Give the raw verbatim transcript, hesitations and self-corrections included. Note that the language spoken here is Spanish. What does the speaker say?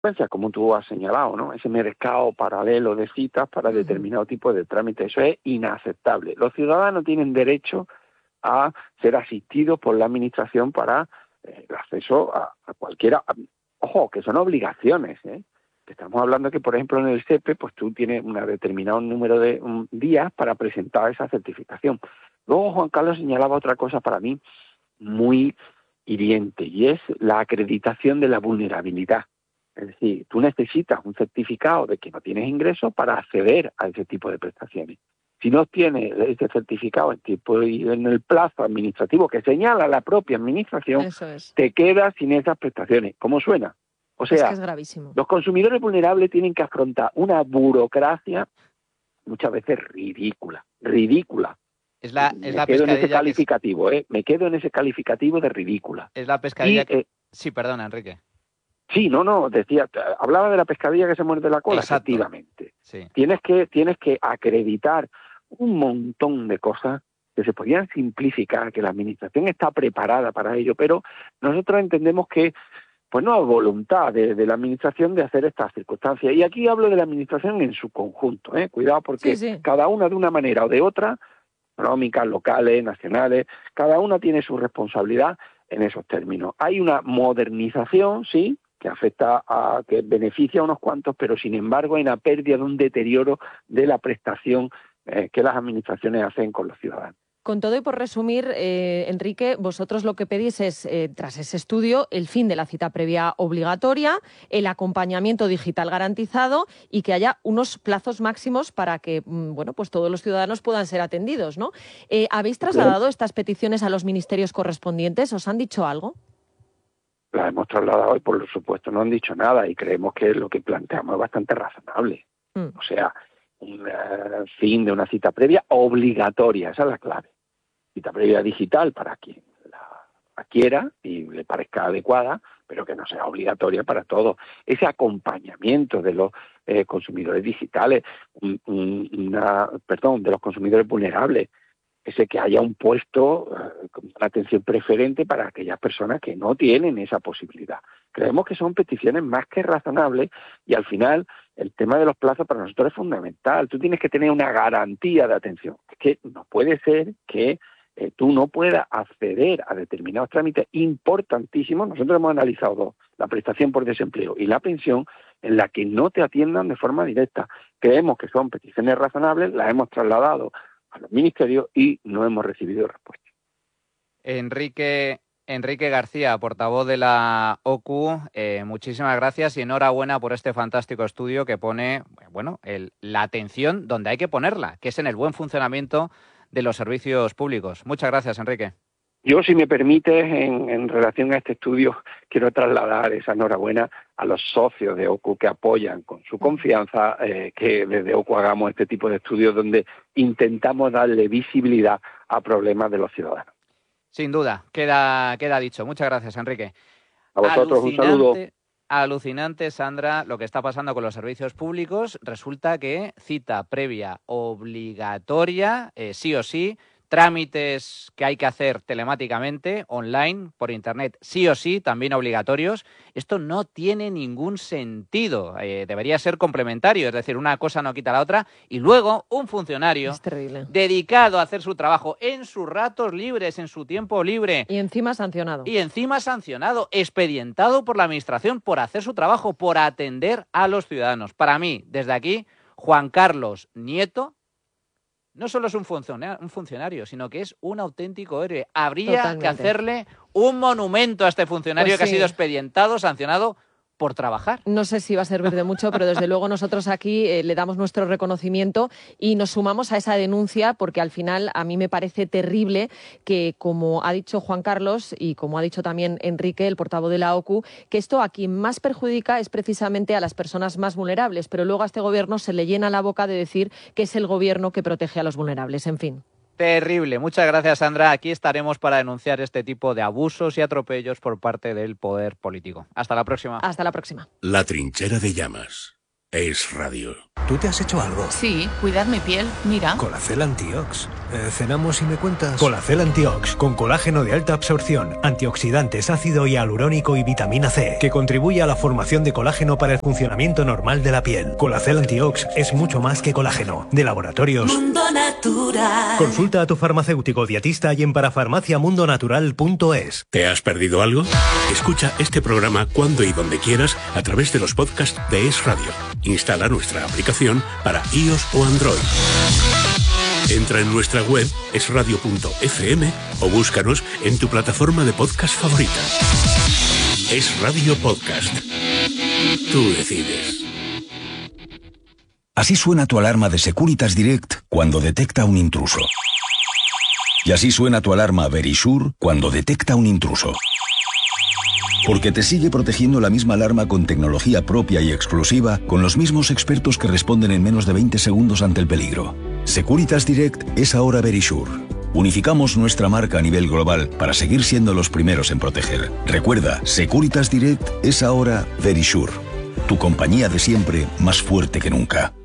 consecuencias, como tú has señalado, ¿no? Ese mercado paralelo de citas para uh-huh. determinado tipo de trámite. Eso es inaceptable. Los ciudadanos tienen derecho a ser asistidos por la administración para eh, el acceso a, a cualquiera. A, ojo, que son obligaciones, ¿eh? Estamos hablando que, por ejemplo, en el S E P E, pues tú tienes un determinado número de um, días para presentar esa certificación. Luego Juan Carlos señalaba otra cosa para mí muy hiriente, y es la acreditación de la vulnerabilidad. Es decir, tú necesitas un certificado de que no tienes ingresos para acceder a ese tipo de prestaciones. Si no tienes ese certificado en, tipo, en el plazo administrativo que señala la propia administración, es. te quedas sin esas prestaciones. ¿Cómo suena? O sea, es que es gravísimo. Los consumidores vulnerables tienen que afrontar una burocracia muchas veces ridícula, ridícula. Es la, me es la quedo en ese pescadilla calificativo, es... ¿eh? Me quedo en ese calificativo de ridícula. Es la pescadilla y, que... Eh, sí, perdona, Enrique. Sí, no, no, decía, hablaba de la pescadilla que se muerde la cola, Exacto. efectivamente. Sí. Tienes que, tienes que acreditar un montón de cosas que se podrían simplificar, que la administración está preparada para ello, pero nosotros entendemos que pues no hay voluntad de, de la administración de hacer estas circunstancias. Y aquí hablo de la administración en su conjunto, ¿eh? Cuidado, porque sí, sí. cada una de una manera o de otra, económicas, locales, nacionales, cada una tiene su responsabilidad en esos términos. Hay una modernización, sí, que afecta a, que beneficia a unos cuantos, pero sin embargo hay una pérdida de un deterioro de la prestación eh, que las administraciones hacen con los ciudadanos. Con todo y por resumir, eh, Enrique, vosotros lo que pedís es, eh, tras ese estudio, el fin de la cita previa obligatoria, el acompañamiento digital garantizado y que haya unos plazos máximos para que, bueno, pues todos los ciudadanos puedan ser atendidos, ¿no? Eh, ¿Habéis trasladado estas peticiones a los ministerios correspondientes? ¿Os han dicho algo? Las hemos trasladado y, por supuesto, no han dicho nada y creemos que lo que planteamos es bastante razonable. Mm. O sea, un uh, fin de una cita previa obligatoria, esa es la clave. Cita previa digital para quien la quiera y le parezca adecuada, pero que no sea obligatoria para todos. Ese acompañamiento de los eh, consumidores digitales, un, un, una, perdón, de los consumidores vulnerables, ese que haya un puesto uh, con una atención preferente para aquellas personas que no tienen esa posibilidad. Creemos que son peticiones más que razonables y al final el tema de los plazos para nosotros es fundamental. Tú tienes que tener una garantía de atención. Es que no puede ser que eh, tú no puedas acceder a determinados trámites importantísimos. Nosotros hemos analizado dos, la prestación por desempleo y la pensión, en la que no te atiendan de forma directa. Creemos que son peticiones razonables, las hemos trasladado a los ministerios y no hemos recibido respuesta. Enrique Enrique García, portavoz de la O C U, eh, muchísimas gracias y enhorabuena por este fantástico estudio que pone, bueno, el, la atención donde hay que ponerla, que es en el buen funcionamiento de los servicios públicos. Muchas gracias, Enrique. Yo, si me permites, en, en relación a este estudio, quiero trasladar esa enhorabuena a los socios de O C U que apoyan con su confianza eh, que desde O C U hagamos este tipo de estudios donde intentamos darle visibilidad a problemas de los ciudadanos. Sin duda, queda, queda dicho. Muchas gracias, Enrique. A vosotros alucinante, un saludo. Alucinante, Sandra, lo que está pasando con los servicios públicos. Resulta que cita previa obligatoria, eh, sí o sí, trámites que hay que hacer telemáticamente, online, por internet, sí o sí, también obligatorios. Esto no tiene ningún sentido. Eh, debería ser complementario, es decir, una cosa no quita la otra. Y luego, un funcionario dedicado a hacer su trabajo en sus ratos libres, en su tiempo libre. Y encima sancionado. Y encima sancionado, expedientado por la administración por hacer su trabajo, por atender a los ciudadanos. Para mí, desde aquí, Juan Carlos Nieto no solo es un funcionario, un funcionario, sino que es un auténtico héroe. Habría Totalmente. que hacerle un monumento a este funcionario pues que sí. ha sido expedientado, sancionado por trabajar. No sé si va a servir de mucho, pero desde luego nosotros aquí eh, le damos nuestro reconocimiento y nos sumamos a esa denuncia porque al final a mí me parece terrible que, como ha dicho Juan Carlos y como ha dicho también Enrique, el portavoz de la O C U, que esto a quien más perjudica es precisamente a las personas más vulnerables, pero luego a este gobierno se le llena la boca de decir que es el gobierno que protege a los vulnerables, en fin. Terrible. Muchas gracias, Sandra. Aquí estaremos para denunciar este tipo de abusos y atropellos por parte del poder político. Hasta la próxima. Hasta la próxima. La trinchera de llamas es radio. ¿Tú te has hecho algo? Sí, cuidar mi piel, mira. Colacel Antiox. Eh, ¿Cenamos y me cuentas? Colacel Antiox, con colágeno de alta absorción, antioxidantes, ácido hialurónico y vitamina C, que contribuye a la formación de colágeno para el funcionamiento normal de la piel. Colacel Antiox es mucho más que colágeno. De Laboratorios Mundo Natural. Consulta a tu farmacéutico dietista y en parafarmacia mundo natural punto es. ¿Te has perdido algo? Escucha este programa cuando y donde quieras a través de los podcasts de Es Radio. Instala nuestra aplicación para iOS o Android. Entra en nuestra web es radio punto efe eme o búscanos en tu plataforma de podcast favorita. Es Radio Podcast. Tú decides. Así suena tu alarma de Securitas Direct cuando detecta un intruso. Y así suena tu alarma Verisure cuando detecta un intruso. Porque te sigue protegiendo la misma alarma con tecnología propia y exclusiva, con los mismos expertos que responden en menos de veinte segundos ante el peligro. Securitas Direct es ahora Verisure. Unificamos nuestra marca a nivel global para seguir siendo los primeros en proteger. Recuerda, Securitas Direct es ahora Verisure. Tu compañía de siempre, más fuerte que nunca.